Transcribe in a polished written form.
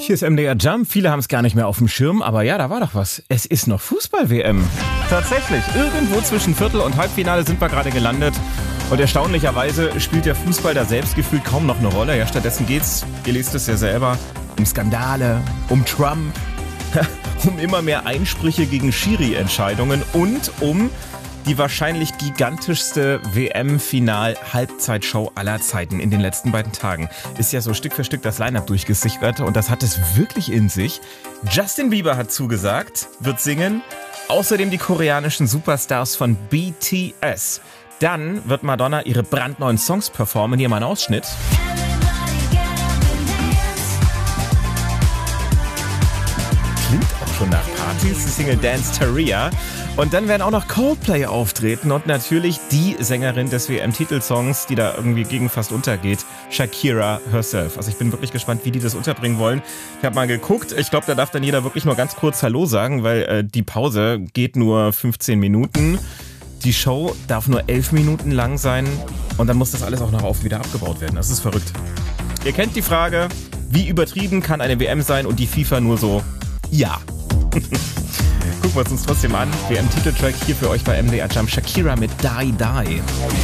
Hier ist MDR Jump. Viele haben es gar nicht mehr auf dem Schirm, aber ja, da war doch was. Es ist noch Fußball-WM. Tatsächlich, irgendwo zwischen Viertel- und Halbfinale sind wir gerade gelandet. Und erstaunlicherweise spielt der Fußball da selbst gefühlt kaum noch eine Rolle. Ja, stattdessen geht's, ihr lest es ja selber, um Skandale, um Trump, um immer mehr Einsprüche gegen Schiri-Entscheidungen und um die wahrscheinlich gigantischste WM-Final-Halbzeitshow aller Zeiten in den letzten beiden Tagen. Ist ja so Stück für Stück das Line-Up durchgesickert und das hat es wirklich in sich. Justin Bieber hat zugesagt, wird singen. Außerdem die koreanischen Superstars von BTS. Dann wird Madonna ihre brandneuen Songs performen. Hier mal ein Ausschnitt. Klingt auch schon nach Partys, die Single Dance Taria. Und dann werden auch noch Coldplay auftreten und natürlich die Sängerin des WM-Titelsongs, die da irgendwie gegen fast untergeht, Shakira herself. Also ich bin wirklich gespannt, wie die das unterbringen wollen. Ich habe mal geguckt, ich glaube, da darf dann jeder wirklich nur ganz kurz Hallo sagen, weil die Pause geht nur 15 Minuten. Die Show darf nur 11 Minuten lang sein und dann muss das alles auch noch wieder abgebaut werden. Das ist verrückt. Ihr kennt die Frage, wie übertrieben kann eine WM sein und die FIFA nur so, ja. Gucken wir es uns trotzdem an. WM-Titeltrack hier für euch bei MDR Jump. Shakira mit Die Die.